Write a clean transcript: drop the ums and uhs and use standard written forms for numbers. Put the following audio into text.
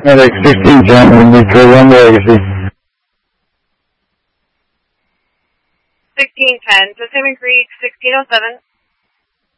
Medic 1610, we need to run legacy. 1610, Pacific Creek 1607.